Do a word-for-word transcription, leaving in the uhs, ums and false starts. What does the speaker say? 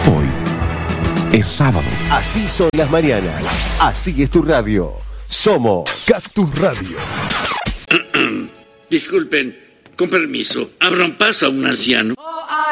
Hoy es sábado. Así son las mañanas. Así es tu radio. Somos Cactus Radio. Disculpen, con permiso, abran paso a un anciano.